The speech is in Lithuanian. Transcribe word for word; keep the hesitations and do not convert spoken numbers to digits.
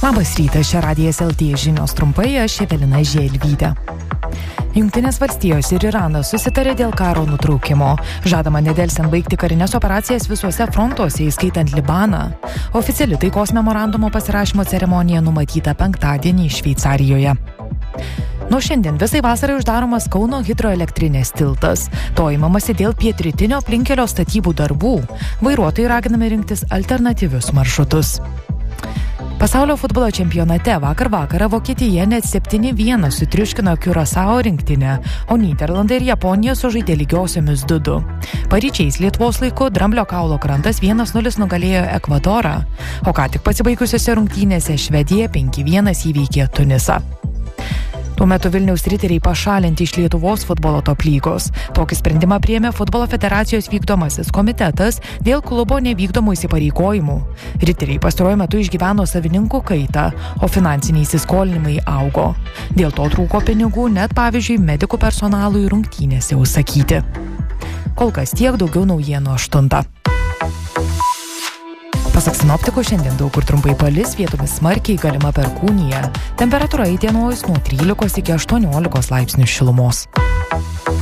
Labas rytas, čia Radijas L T žinios trumpai, aš Evelina Želvytė. Jungtinės valstijos ir Iranas susitarė dėl karo nutraukimo. Žadama nedelsiant baigti karinės operacijas visuose frontuose, įskaitant Libaną. Oficiali taikos memorandumo pasirašymo ceremonija numatyta penktadienį Šveicarijoje. Nuo šiandien visai vasarai uždaromas Kauno hidroelektrinės tiltas. To imamasi dėl pietrytinio aplinkelio statybų darbų. Vairuotojai raginami rinktis alternatyvius maršrutus. Pasaulio futbolo čempionate vakar vakarą Vokietija net septyni vienas sutriuškino Kiurasao rinktinę, o Nyderlandai ir Japonija sužaidė lygiosiomis du du. Paryčiais Lietuvos laiku Dramblio kaulo krantas vienas nulis nugalėjo Ekvadorą, o ką tik pasibaigusiose rungtynėse Švedija penki vienas įveikė Tunisą. Tuo metu Vilniaus riteriai pašalinti iš Lietuvos futbolo top lygos. Tokį sprendimą priėmė Futbolo federacijos vykdomasis komitetas dėl klubo nevykdomų įsipareigojimų. Riteriai pastaruoju metu išgyveno savininkų kaitą, o finansiniai įsiskolinimai augo. Dėl to trūko pinigų net, pavyzdžiui, medikų personalui rungtynėse užsakyti. Kol kas tiek, daugiau naujienų aštuntą. Pasak sinoptikų, šiandien daug kur trumpai palis, vietomis smarkiai galima perkūnija. Temperatūra įdienojus nuo trylikos iki aštuoniolikos laipsnių šilumos.